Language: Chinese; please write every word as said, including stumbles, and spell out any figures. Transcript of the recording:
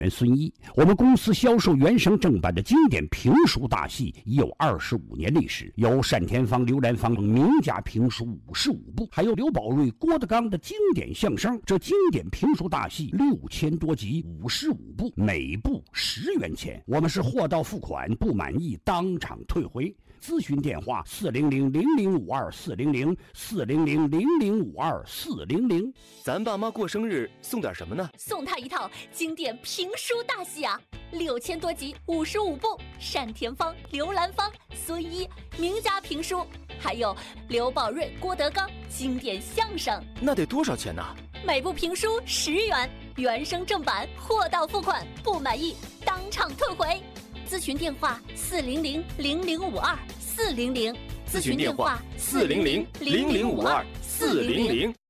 孙一。我们公司销售原声正版的经典评书大戏已有二十五年历史，有单田芳、刘兰芳名家评书五十五部，还有刘宝瑞、郭德纲的经典相声。这经典评书大戏六千多集，五十五部，每部十元钱。我们是货到付款，不满意当场退回。咨询电话：四零零零零五二四零零四零零零零五二四零零。 咱爸妈过生日送点什么呢？ 送他一套经典评书大戏啊，六千多集，五十五部，单田芳、刘兰芳、孙一名家评书，还有刘宝瑞、郭德纲经典相声。 那得多少钱呢？ 每部评书十元，原声正版，货到付款，不满意当场退回。咨询电话：四零零零零五二四零零。 咨询电话：四零零零零五二四零零。